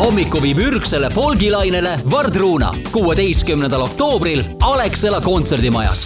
Hommiku viib ürgsele folgilainele Vardruuna 16. oktoobril Alexela kontserdimajas.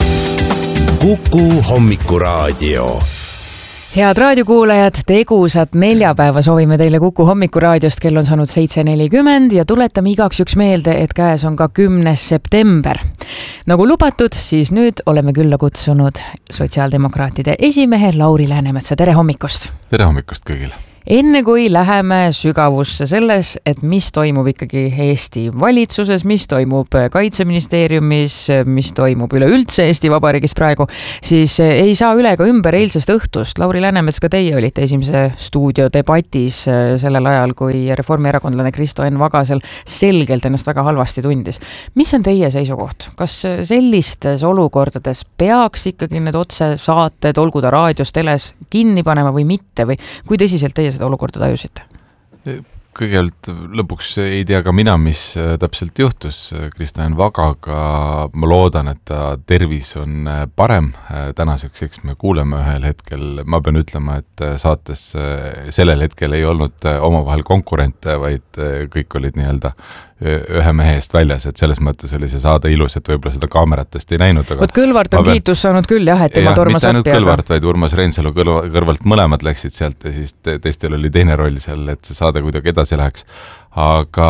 Kuku Hommikuraadio. Head raadiokuulajad, tegusat neljapäeva soovime teile Kuku Hommikuraadiost, kell on saanud 7.40 ja tuletame igaks üks meelde, et käes on ka 10. september. Nagu lubatud, siis nüüd oleme külla kutsunud sotsiaaldemokraatide esimehe Lauri Läänemetsa. Tere hommikust! Tere hommikust kõigile! Enne kui läheme sügavusse selles, et mis toimub ikkagi Eesti valitsuses, mis toimub kaitseministeeriumis, mis toimub üleüldse Eesti Vabariigis praegu, siis ei saa üle ka ümber eilsest õhtust. Lauri Läänemets, ka teie olite esimese stuudiodebatis sellel ajal, kui reformierakondlane Kristo Enn Vagasel selgelt ennast väga halvasti tundis. Mis on teie seisukoht? Kas sellistes olukordades peaks ikkagi need otsesaated, olgu ta raadios, teles kinni panema või mitte või kui tõsiselt teie seda olukorda tajusite? Kõigepealt lõpuks ei tea ka mina, mis täpselt juhtus Kristo Enn Vagaga. Ma loodan, et ta tervis on parem. Tänaseks, eks me kuuleme ühel hetkel. Ma pean ütlema, et saates sellel hetkel ei olnud omavahel konkurente, vaid kõik olid nii-öelda ühe mehe eest väljas, et selles mõttes oli see saade ilus, et võib-olla seda kaameratest ei näinud. Võt Kõlvart on kiitus saanud küll, jah, et tema tormas appi. Mitte ainult Kõlvart, vaid Urmas Reinsalu kõrvalt mõlemad läksid sealt ja siis teistel oli teine roll seal, et see saade kuidagi edasi läheks. Aga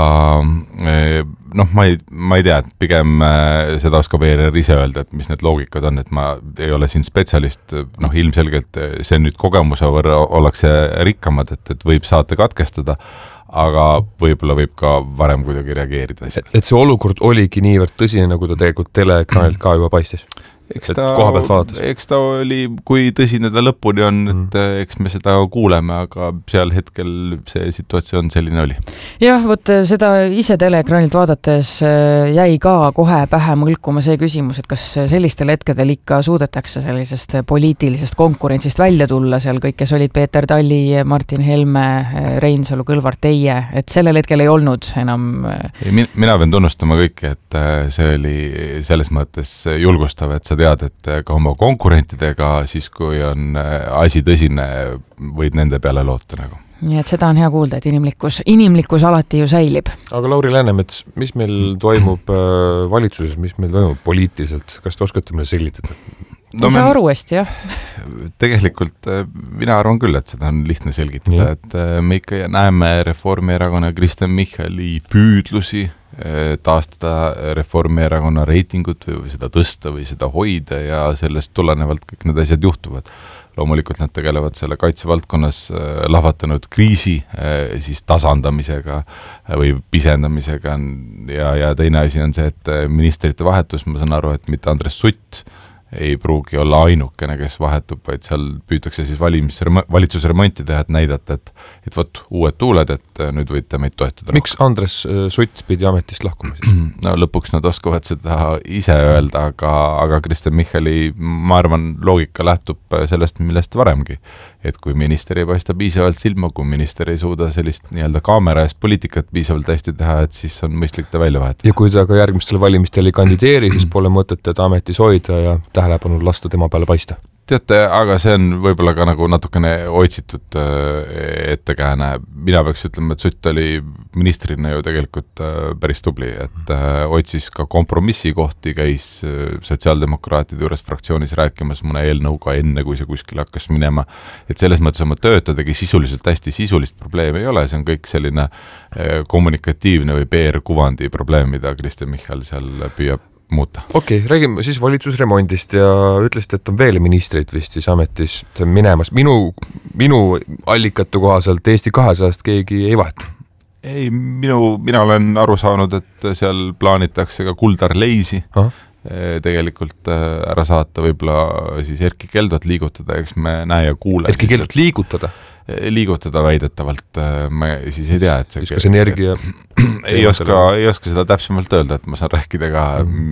ma ei tea, et pigem seda oskab ERR ise öelda, et mis need loogikad on, et ma ei ole siin spetsialist, ilmselgelt see nüüd kogemuse võrra ollakse rikkamad, et võib saate katkestada, aga võib-olla võib ka varem kuidagi reageerida. Et see olukord oligi niivõrd tõsine, nagu ta tegelikult teleekraanilt ka juba paistis? Eks ta oli, kui tõsine ta lõpuni on, et eks me seda kuuleme, aga seal hetkel see situatsioon selline oli. Jah, võt seda ise teleekraanilt vaadates jäi ka kohe pähe mõlkuma see küsimus, et kas sellistel hetkedel ikka suudetakse sellisest poliitilisest konkurentsist välja tulla seal kõik, kes olid Peeter Talli, Martin Helme, Reinsalu, Kõlvart, teie, et sellel hetkel ei olnud enam... Mina pean tunnustama kõike, et see oli selles mõttes julgustav, et sa tead, et ka oma konkurentidega, siis kui on asi tõsine, võid nende peale loota nagu. Nii et seda on hea kuulda, et inimlikkus alati ju säilib. Aga Lauri Läänemets, mis meil toimub valitsuses, mis meil toimub poliitiliselt? Kas te oskate meile selgitada? Ei saa aru hästi, jah. Tegelikult mina arvan küll, et seda on lihtne selgitada, et me ikka näeme Reformierakonna ja Kristen Michali püüdlusi taastada Reformierakonna reitingut või seda tõsta või seda hoida ja sellest tulenevalt kõik need asjad juhtuvad. Loomulikult nad tegelevad selle kaitsevaldkonnas lahvatanud kriisi siis tasandamisega või pisendamisega ja teine asi on see, et ministrite vahetus, ma saan aru, et mitte Andres Sutt ei pruugi olla ainukene, kes vahetub, vaid seal püütakse siis valitsusremonti teha, et näidata, et võt uued tuuled, et nüüd võite meid toetada. Miks Andres Sutt pidi ametist lahkuma? No lõpuks nad oskavad seda ise öelda, aga Kristen Michali, ma arvan, loogika lähtub sellest, millest varemgi. Et kui minister ei paista piisavalt silma, kui minister ei suuda sellist nii-öelda kaamera eest poliitikat piisavalt hästi teha, et siis on mõistlik ta välja vahetada. Ja kui ta ka järgmistel valimistel ei kandideeri, siis pole mõtet teda ametis hoida ja tähelepanu lasta tema peale paista. Teate, aga see on võib-olla ka nagu natukene otsitud ettekääne. Mina peaks ütlema, et Sutt oli ministrina ju tegelikult päris tubli, et otsis ka kompromissi kohti, käis sotsiaaldemokraatide juures fraktsioonis rääkimas mõne eelnõuga enne, kui see kuskil hakkas minema. Et selles mõttes oma tööd tegi sisuliselt hästi sisulist probleemi ei ole, see on kõik selline kommunikatiivne või PR-kuvandi probleem, mida Kristen Michal seal püüab muuta. Okei, räägime siis valitsusremondist ja ütlesite, et on veel ministreid vist siis ametist minemas. Minu allikatu kohaselt Eesti 200-st keegi ei vahetu. Ei, mina olen aru saanud, et seal plaanitakse ka Kuldar Leisi tegelikult ära saata, võib-olla siis Erkki Keldot liigutada, eks me näe ja kuule. Erkki Keldot liigutada väidetavalt, ma siis ei tea, et see energia ei oska seda täpsemalt öelda, et ma saan rääkida ka,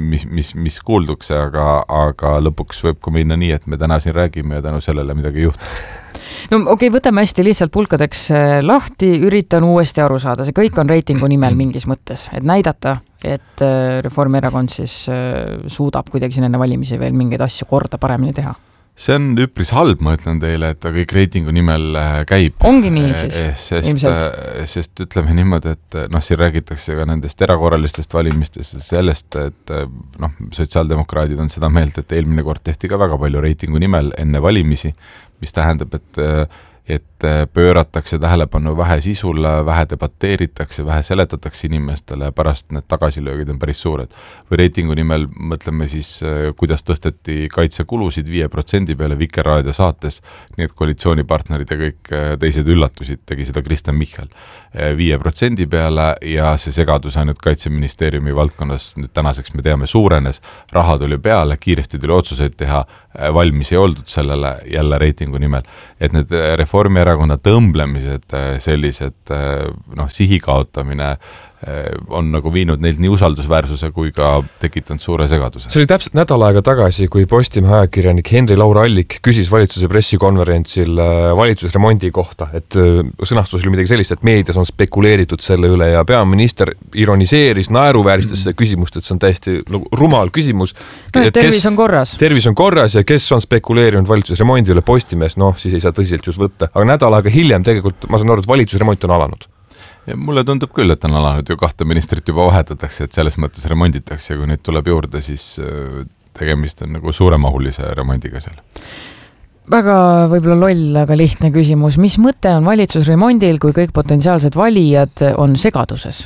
mis kuuldukse, aga lõpuks võib ka minna nii, et me täna siin räägime ja tänu sellele midagi juhtub. No okei, võtame hästi lihtsalt pulkadeks lahti, üritan uuesti aru saada. See kõik on reitingu nimel mingis mõttes, et näidata, et Reformierakond siis suudab kuidagi siin enne valimisi veel mingeid asju korda paremini teha. see on üpris halb, ma ütlen teile, et ta kõik reitingu nimel käib. Ongi nii siis, sest ütleme niimoodi, et siin räägitakse ka nendest erakorralistest valimistest, sellest, et sotsiaaldemokraadid on seda meelt, et eelmine kord tehti ka väga palju reitingu nimel enne valimisi, mis tähendab, et pööratakse tähelepanu vähe sisule, vähe debateeritakse, vähe seletatakse inimestele, pärast need tagasilöögid on päris suured. Või reitingu nimel mõtleme siis, kuidas tõsteti kaitsekulusid 5% peale Vikerraadio saates, nii et koalitsioonipartnerid ja kõik teised üllatusid, tegi seda Kristen Michal 5% peale ja see segadus ainult Kaitseministeeriumi valdkonnas nüüd tänaseks me teame suurenes, raha tuli peale, kiiresti tuli otsuseid teha, valmis ei oldud sellele jälle reitingu nimel, et need Reformierakonna tõmblemised, sellised sihi kaotamine on nagu viinud neilt nii usaldusväärsuse kui ka tekitanud suure segaduse. See oli täpselt nädal aega tagasi, kui Postimehe ajakirjanik Henri-Laur Allik küsis valitsuse pressikonverentsil valitsusremondi kohta, et sõnastus oli midagi sellist, et meedias on spekuleeritud selle üle ja peaminister ironiseeris, naeruvääristas seda küsimust, et see on täiesti rumal küsimus. Tervis on korras. Tervis on korras ja kes on spekuleerinud valitsusremondi üle Postimees, siis ei saa tõsiselt just võtta. Aga nädal aega hiljem tegelikult, ma saan aru, et valitsusremont on alanud. Ja mulle tundub küll, et on alanud ju 2 ministrit juba vahetatakse, et selles mõttes remonditakse ja kui nüüd tuleb juurde, siis tegemist on nagu suuremahulise remondiga seal. Väga võib-olla loll, aga lihtne küsimus. Mis mõte on valitsusremondil, kui kõik potentsiaalsed valijad on segaduses?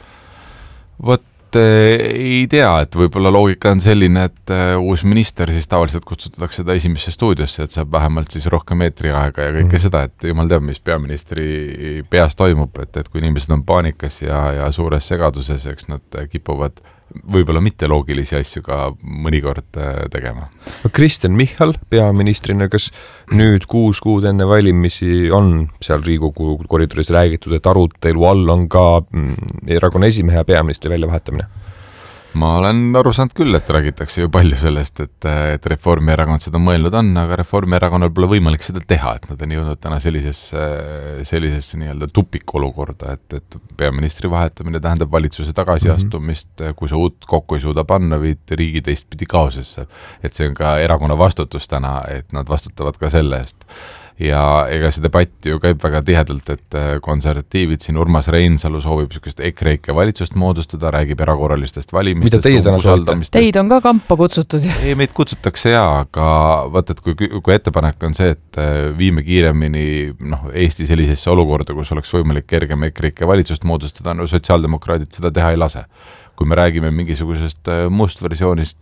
Vot ei tea, et võib-olla loogika on selline, et uus minister siis tavaliselt kutsutakse ta esimesse stuudiosse, et saab vähemalt siis rohkem eetriaega ja kõike seda, et jumal teab, mis peaministri peas toimub, et kui inimesed on paanikas ja suures segaduses, eks nad kipuvad võib-olla mitte loogilisi asju ka mõnikord tegema. Kristen Michal peaministrina, kas nüüd 6 kuud enne valimisi on seal Riigikogu koridoris räägitud, et arutelu all on ka erakonna esimehe ja peaministri väljavahetamine? Ma olen aru saanud küll, et räägitakse ju palju sellest, et Reformierakond seda mõelnud on, aga Reformierakonnal pole võimalik seda teha, et nad on jõudnud täna sellisesse nii-öelda tupikolukorda, et peaministri vahetamine tähendab valitsuse tagasiastumist, kui sa uut kokku ei suuda panna, viid riigi teistpidi kaosesse. Et see on ka erakonna vastutus täna, et nad vastutavad ka selle eest. Ja ega see debatt ju käib väga tihedalt, et konservatiivid siin Urmas Reinsalu soovib niisugust EKREIKE valitsust moodustada, räägib erakorralistest valimistest. Mida teie täna soovite? Teid on ka kampa kutsutud. Ei, meid kutsutakse aga vaata, et kui ettepanek on see, et viime kiiremini Eesti sellisesse olukorda, kus oleks võimalik kergem EKREIKE valitsust moodustada, sotsiaaldemokraadid seda teha ei lase. Kui me räägime mingisugusest muust versioonist,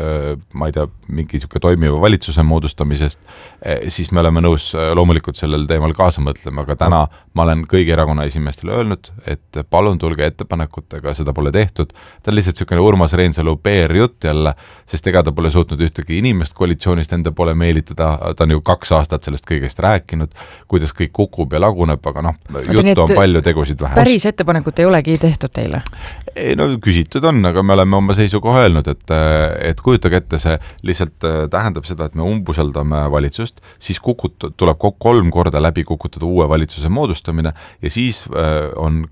ma ei tea, mingi toimiva valitsuse moodustamisest, siis me oleme nõus loomulikult sellel teemal kaasa mõtlema, aga täna ma olen kõigi erakonna esimeestele öelnud, et palun tulge ettepanekutega, seda pole tehtud. Ta on lihtsalt niisugune Urmas Reinsalu PR-jutt jälle, sest ega ta pole suutnud ühtegi inimest koalitsioonist enda pole meelitada, ta on ju 2 aastat sellest kõigest rääkinud, kuidas kõik kukub ja laguneb, aga juttu on palju, tegusid vähe. Päris ettepanekut ei olegi tehtud teile? Ei, küsitud on, aga me oleme oma seisukoha öelnud, et kujutage ette, see lihtsalt tähendab seda, et me umbusaldame valitsust, siis tuleb 3 korda läbi kukutada uue valitsuse moodustamine ja siis on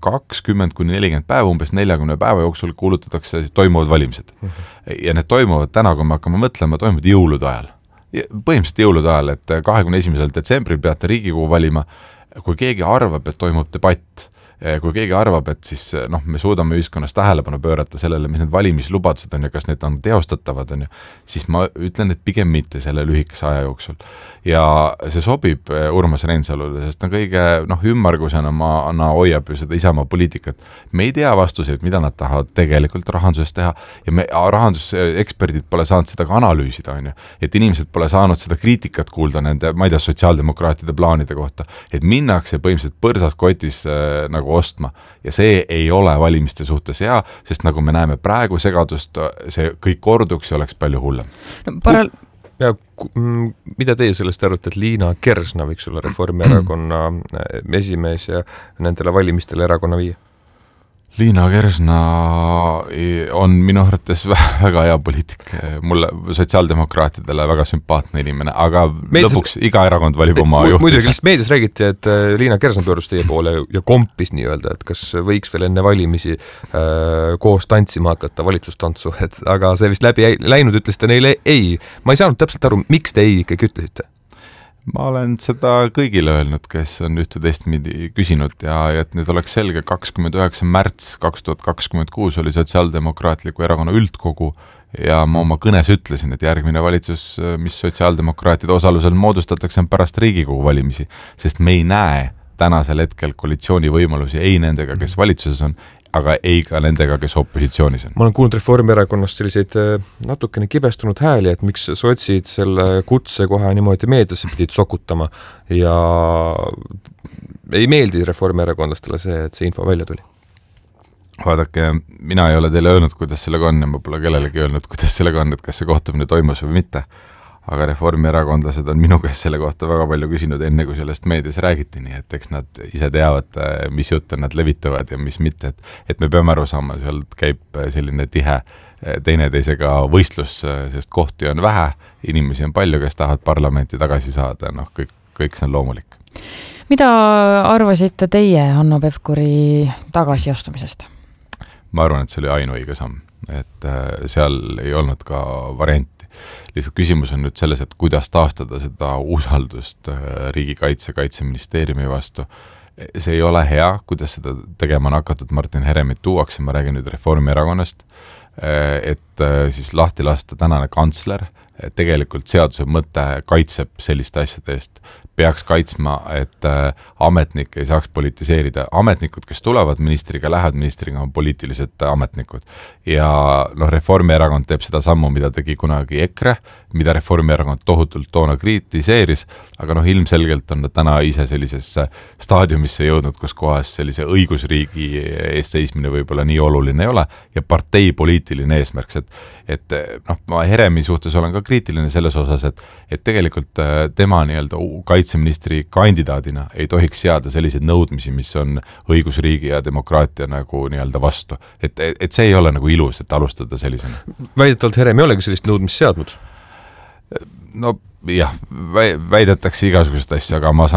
20-40 päeva, umbes 40 päeva jooksul kuulutatakse, toimuvad valimised. Ja need toimuvad täna, kui me hakkame mõtlema, toimuvad jõulude ajal. Põhimõtteliselt jõulude ajal, et 21. detsembril peate Riigikogu valima, kui keegi arvab, et toimub debatt, kui keegi arvab, et siis me suudame ühiskonnas tähelepanu pöörata sellele, mis need valimislubadused on ja kas need on teostatavad, siis ma ütlen, et pigem mitte selle lühikese aja jooksul. Ja see sobib Urmas Reinsalule, sest ta kõige ümmargusena hoiab ju seda Isamaa poliitikat. Me ei tea vastuseid, mida nad tahavad tegelikult rahanduses teha ja rahanduseksperdid pole saanud seda ka analüüsida, et inimesed pole saanud seda kriitikat kuulda nende, ma ei tea, sotsiaaldemokraatide plaanide kohta, et minnakse põhimõtteliselt põrsas kotis nagu ostma ja see ei ole valimiste suhtes hea, sest nagu me näeme praegu segadust, see kõik korduks ja oleks palju hullem. Ja mida teie sellest arvate, et Liina Kersna võiks olla Reformierakonna esimees ja nendele valimistele erakonna viia? Liina Kersna on minu arvates väga hea poliitik, mulle sotsiaaldemokraatidele väga sümpaatne inimene, aga lõpuks iga erakond valib oma juhtis. Muidugi lihtsalt meedias räägiti, et Liina Kersna pöörus teie poole ja kompis nii-öelda, et kas võiks veel enne valimisi koos tantsima hakata valitsustantsu, aga see vist läbi läinud, ütlesite neile ei. Ma ei saanud täpselt aru, miks te ei ikkagi ütlesite? Ma olen seda kõigile öelnud, kes on ühte teistmidi küsinud ja et nüüd oleks selge, 29. märts 2026 oli Sotsiaaldemokraatliku erakonna üldkogu ja ma oma kõnes ütlesin, et järgmine valitsus, mis sotsiaaldemokraatide osalusel moodustatakse, on pärast Riigikogu valimisi, sest me ei näe tänasel hetkel koalitsiooni võimalusi ei nendega, kes valitsuses on, aga ei ka nendega, kes opositsioonis on. Ma olen kuulnud Reformierakonnast selliseid natukene kibestunud hääli, et miks sotsid selle kutse kohe niimoodi meediasse pidid sokutama ja ei meeldi reformierakondlastele see, et see info välja tuli. Vaadake, mina ei ole teile öelnud, kuidas sellega on ja ma pole kellelegi öelnud, kuidas sellega on, et kas see kohtumine toimus või mitte. Aga reformierakondlased on minu käest selle kohta väga palju küsinud enne, kui sellest meedias räägiti, nii et eks nad ise teavad, mis jutte nad levitavad ja mis mitte, et me peame aru saama, sealt käib selline tihe teineteisega võistlus, sest kohti on vähe, inimesi on palju, kes tahavad parlamenti tagasi saada, kõik see on loomulik. Mida arvasite teie Hanno Pevkuri tagasiastumisest? Ma arvan, et see oli ainuõige samm, et seal ei olnud ka varianti. Lihtsalt küsimus on nüüd selles, et kuidas taastada seda usaldust riigikaitse, kaitseministeeriumi vastu. See ei ole hea, kuidas seda tegema on hakatud Martin Heremit tuuakse, ma räägin nüüd Reformierakonnast, et siis lahti lasta tänane kantsler, tegelikult seaduse mõte kaitseb selliste asjade eest, peaks kaitsma, et ametnik ei saaks politiseerida. Ametnikud, kes tulevad ministriga, lähevad ministriga, on poliitilised ametnikud. Ja Reformierakond teeb seda sammu, mida tegi kunagi EKRE, mida Reformierakond tohutult toona kritiseeris, aga ilmselgelt on nad täna ise sellisesse staadiumisse jõudnud, kus kohas sellise õigusriigi eest seismine võib-olla nii oluline ei ole ja partei poliitiline eesmärk, et ma Heremi suhtes olen ka kriitiline selles osas, et tegelikult tema nii-öelda kaitseministri kandidaadina ei tohiks seada selliseid nõudmisi, mis on õigusriigi ja demokraatia nagu nii-öelda vastu. Et see ei ole nagu ilus, et alustada sellisena. Väidetavalt Herem ei olegi sellist nõudmist seadnud? No jah, väidetakse igasugust asja, aga ma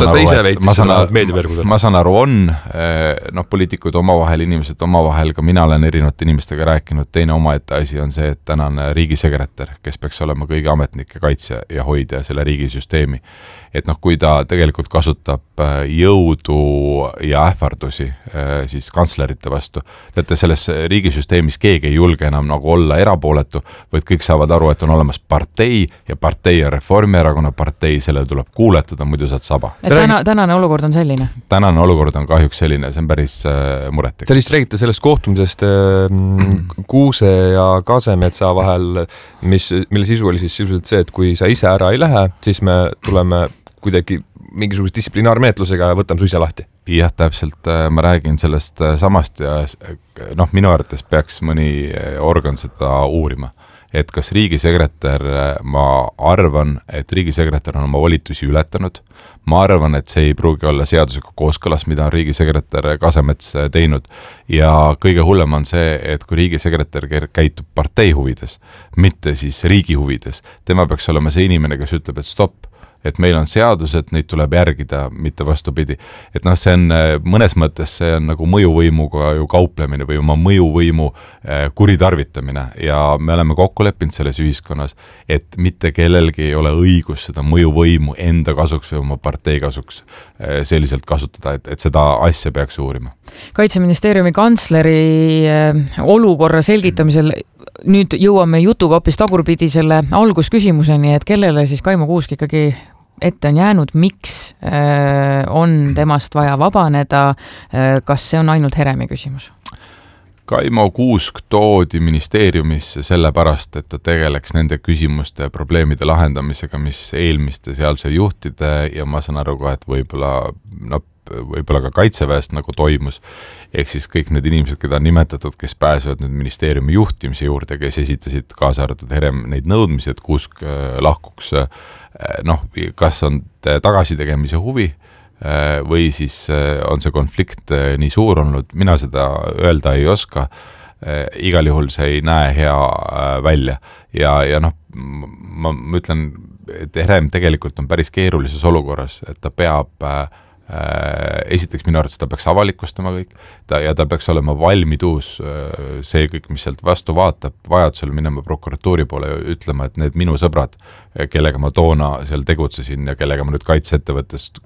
saan aru, poliitikud omavahel, inimesed omavahel, ka mina olen erinevate inimestega rääkinud, teine omaette asi on see, et tänane riigisekretär, kes peaks olema kõigi ametnike kaitsja ja hoida selle riigisüsteemi, et kui ta tegelikult kasutab jõudu ja ähvardusi siis kantslerite vastu, teate, selles riigisüsteemis keegi ei julge enam nagu olla erapooletu, vaid kõik saavad aru, et on olemas partei ja partei on Reformierakonna partei, sellele tuleb kuuletada, muidu saad saba. Tänane olukord on selline? Tänane olukord on kahjuks selline, see on päris muretik. Te lihtsalt räägite sellest kohtumisest Kuuse ja Kasemetsa vahel, mille sisu oli siis sisuliselt see, et kui sa ise ära ei lähe, siis me tuleme kuidagi mingisuguse distsiplinaarmenetlusega ja võtame su ise lahti. Jah, täpselt, ma räägin sellest samast ja minu arvates peaks mõni organ seda uurima. Et kas riigisekretär, ma arvan, et riigisekretär on oma volitusi ületanud. Ma arvan, et see ei pruugi olla seadusega kooskõlas, mida on riigisekretär Kasemets teinud. Ja kõige hullem on see, et kui riigisekretär käitub partei huvides, mitte siis riigi huvides, tema peaks olema see inimene, kes ütleb, et stopp, et meil on seadused, neid tuleb järgida, mitte vastupidi. Et see on mõnes mõttes, see on nagu mõjuvõimuga ju kauplemine või oma mõjuvõimu kuritarvitamine ja me oleme kokku leppinud selles ühiskonnas, et mitte kellelgi ei ole õigus seda mõjuvõimu enda kasuks või oma partei kasuks selliselt kasutada, et seda asja peaks uurima. Kaitseministeeriumi kantsleri olukorra selgitamisel nüüd jõuame jutuga hoopis tagurpidi selle algusküsimuseni, et kellele siis Kaimo Kuusk ikkagi ette on jäänud, miks on temast vaja vabaneda, kas see on ainult Heremi küsimus? Kaimo Kuusk toodi ministeeriumisse sellepärast, et ta tegeleks nende küsimuste ja probleemide lahendamisega, mis eelmiste sealse juhtide ja ma saan aru ka, et võib-olla ka kaitseväest nagu toimus, ehk siis kõik need inimesed, keda on nimetatud, kes pääsevad nüüd ministeeriumi juhtimise juurde, kes esitasid kaasa arvatud Herem neid nõudmisi, et Kuusk lahkuks, kas on tagasitegemise huvi või siis on see konflikt nii suur olnud, mina seda öelda ei oska, igal juhul see ei näe hea välja ja noh, ma ütlen, et Herem tegelikult on päris keerulises olukorras, et ta peab esiteks minu arvates ta peaks avalikustama kõik ja ta peaks olema valmiduus see kõik, mis sealt vastu vaatab, vajadusel minema prokuratuuri poole ja ütlema, et need minu sõbrad, kellega ma toona seal tegutsesin ja kellega ma nüüd kaitseettevõttest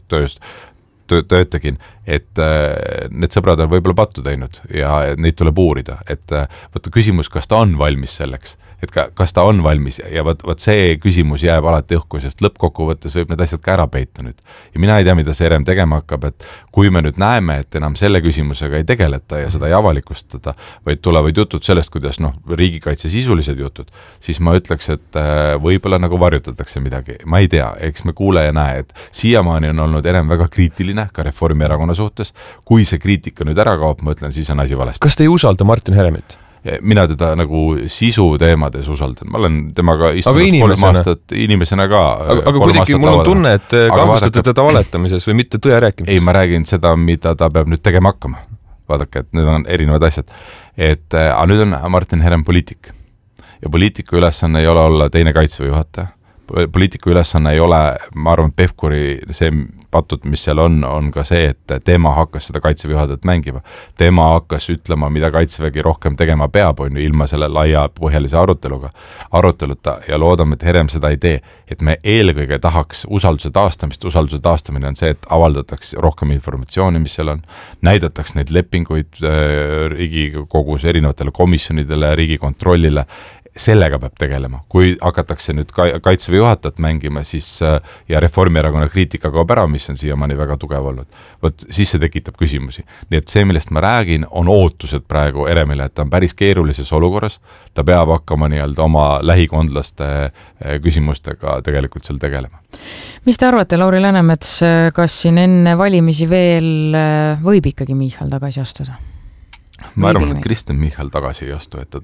tööd tegin, et need sõbrad on võib-olla pattu teinud ja neid tuleb uurida, et võtta küsimus, kas ta on valmis selleks, et kas ta on valmis ja võt see küsimus jääb alati õhku, sest lõppkokkuvõttes võib need asjad ka ära peita nüüd. Ja mina ei tea, mida see Herem tegema hakkab, et kui me nüüd näeme, et enam selle küsimusega ei tegeleta ja seda ei avalikustada, vaid tulevad jutud sellest, kuidas riigikaitse sisulised jutud, siis ma ütleks, et võib-olla nagu varjutatakse midagi. Ma ei tea, eks me kuule ja näe, et siiamaani on olnud Herem väga kriitiline ka Reformierakonna suhtes. Kui see kriitika nüüd ära kaob, ma ütlen, siis on asi valesti. Kas te ei usalda Martin Heremit? Mina teda nagu sisu teemades usaldan, ma olen temaga istunud 3 aastat inimesena ka. Aga kuidagi mul on tunne, et kahvustate teda valetamises või mitte tõe rääkimises. Ei, ma räägin seda, mida ta peab nüüd tegema hakkama. Vaadake, et need on erinevad asjad. Aga nüüd on Martin Herem poliitik ja poliitiku ülesanne ei ole olla teine kaitseväe juhataja. Poliitiku ülesanne ei ole, ma arvan, Pevkuri see patud, mis seal on ka see, et tema hakkas seda kaitseväe juhatajat mängima. Tema hakkas ütlema, mida kaitsevägi rohkem tegema peab, on ju, ilma selle laia põhjalise aruteluta ja loodame, et Herem seda ei tee. Et me eelkõige tahaks usalduse taastamist. Usalduse taastamine on see, et avaldataks rohkem informatsiooni, mis seal on. Näidataks neid lepinguid Riigikogus erinevatele komisjonidele, Riigikontrollile. Sellega peab tegelema. Kui hakatakse nüüd kaitseväe juhatajat mängima, siis ja Reformierakonna kriitika kaob ära, mis on siiamaani väga tugev olnud, siis see tekitab küsimusi. Nii et see, millest ma räägin, on ootused praegu Heremile, et ta on päris keerulises olukorras, ta peab hakkama nii-öelda oma lähikondlaste küsimustega tegelikult seal tegelema. Mis te arvate, Lauri Läänemets, kas siin enne valimisi veel võib ikkagi Michal tagasi astuda? Ma arvan, et Kristen Michal tagasi ei astu, et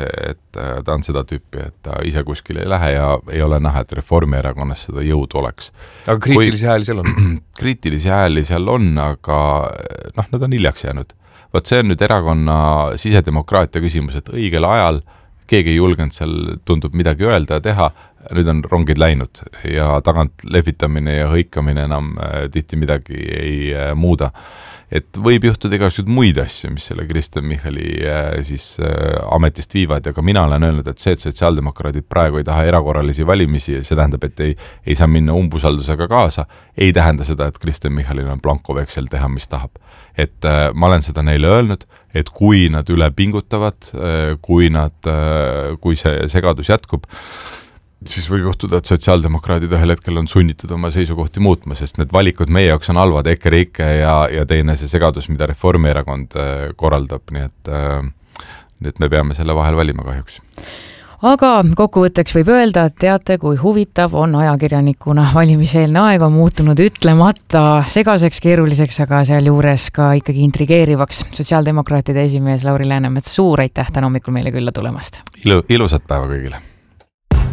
ta on seda tüüpi, et ta ise kuskil ei lähe ja ei ole näha, et Reformierakonnas seda jõudu oleks. Aga kriitilisi hääli seal on? Kriitilisi hääli seal on, aga nad on hiljaks jäänud. Võt see on nüüd erakonna sisedemokraatia küsimus, et õigel ajal keegi ei julgenud seal, tundub midagi öelda ja teha, nüüd on rongid läinud ja tagant lehvitamine ja hõikamine enam tihti midagi ei muuda. Et võib juhtuda igasugused muid asju, mis selle Kristen Michali siis ametist viivad ja ka mina olen öelnud, et see, et sotsiaaldemokraadid praegu ei taha erakorralisi valimisi, see tähendab, et ei saa minna umbusaldusega kaasa, ei tähenda seda, et Kristen Michalil on blankoveksel teha, mis tahab. Et ma olen seda neile öelnud, et kui nad üle pingutavad, kui see segadus jätkub, siis võib juhtuda, et sotsiaaldemokraadid ühel hetkel on sunnitud oma seisukohti muutma, sest need valikud meie jaoks on halvad, EKREIKE ja teine see segadus, mida Reformierakond korraldab, nii et me peame selle vahel valima kahjuks. Aga kokkuvõtteks võib öelda, et teate, kui huvitav on ajakirjanikuna valimiseelne aeg on muutunud ütlemata segaseks, keeruliseks, aga seal juures ka ikkagi intrigeerivaks. Sotsiaaldemokraatide esimees Lauri Läänemets, suur aitäh täna hommikul meile külla tulemast. Ilusat päeva kõigile!